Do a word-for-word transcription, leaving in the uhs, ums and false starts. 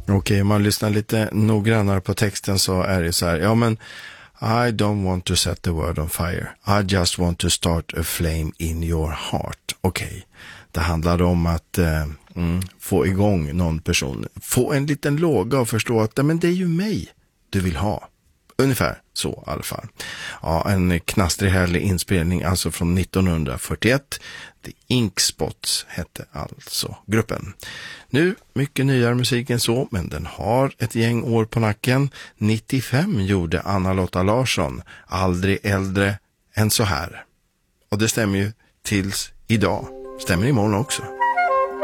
Okej, om man lyssnar lite noggrannare på texten så är det så här, ja men I don't want to set the world on fire. I just want to start a flame in your heart. Okej, det handlar om att eh, mm, få igång någon person. Få en liten låga och förstå att men det är ju mig du vill ha. Ungefär så i alla fall. Ja, en knastrig härlig inspelning alltså från nittonhundrafyrtioett. The Ink Spots hette alltså gruppen. Nu mycket nyare musik än så, men den har ett gäng år på nacken. nittiofem gjorde Anna-Lotta Larsson Aldrig äldre än så här. Och det stämmer ju tills idag. Stämmer imorgon också.